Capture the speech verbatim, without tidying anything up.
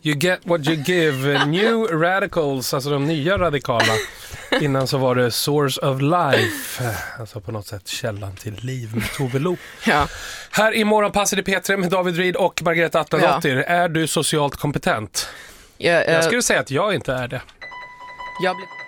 You get what you give. New Radicals, alltså de nya radikala. Innan så var det Source of Life. Alltså på något sätt källan till liv med Tove Lo. Ja. Här i Morgonpasset i P tre med David Reed och Margareta Attendotter. Ja. Är du socialt kompetent? Ja, uh, jag skulle säga att jag inte är det. Jag blir...